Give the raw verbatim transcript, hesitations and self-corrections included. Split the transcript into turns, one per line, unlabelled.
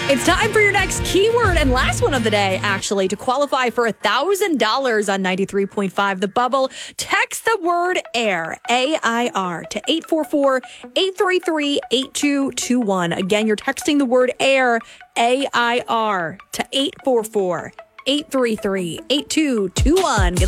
It's time for your next keyword and last one of the day, actually. To qualify for one thousand dollars on ninety-three point five The Bubble, text the word AIR, A I R, to eight four four, eight three three, eight two two one. Again, you're texting the word AIR, A I R, to eight four four, eight three three, eight two two one. Good